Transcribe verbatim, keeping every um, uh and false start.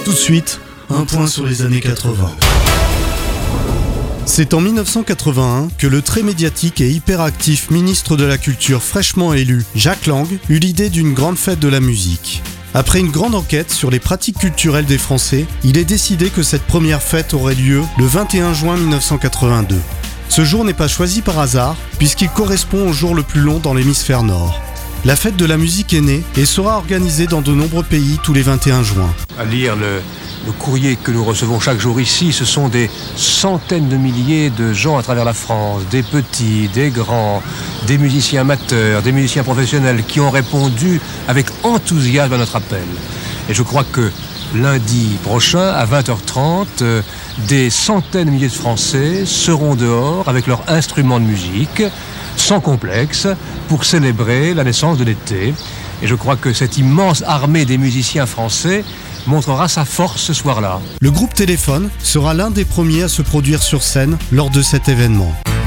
Tout de suite, un point sur les années quatre-vingts. C'est en dix-neuf cent quatre-vingt-un que le très médiatique et hyperactif ministre de la Culture fraîchement élu, Jack Lang, eut l'idée d'une grande fête de la musique. Après une grande enquête sur les pratiques culturelles des Français, il est décidé que cette première fête aurait lieu le vingt et un juin mille neuf cent quatre-vingt-deux. Ce jour n'est pas choisi par hasard, puisqu'il correspond au jour le plus long dans l'hémisphère nord. La fête de la musique est née et sera organisée dans de nombreux pays tous les vingt et un juin. À lire le, le courrier que nous recevons chaque jour ici, ce sont des centaines de milliers de gens à travers la France, des petits, des grands, des musiciens amateurs, des musiciens professionnels qui ont répondu avec enthousiasme à notre appel. Et je crois que lundi prochain, à vingt heures trente, euh, des centaines de milliers de Français seront dehors avec leurs instruments de musique, sans complexe, pour célébrer la naissance de l'été. Et je crois que cette immense armée des musiciens français montrera sa force ce soir-là. Le groupe Téléphone sera l'un des premiers à se produire sur scène lors de cet événement.